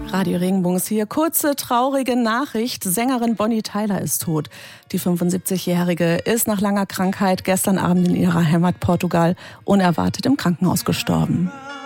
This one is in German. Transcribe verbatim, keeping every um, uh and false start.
Radio Regenbogen ist hier. Kurze, traurige Nachricht. Sängerin Bonnie Tyler ist tot. Die fünfundsiebzigjährige ist nach langer Krankheit gestern Abend in ihrer Heimat Portugal unerwartet im Krankenhaus gestorben.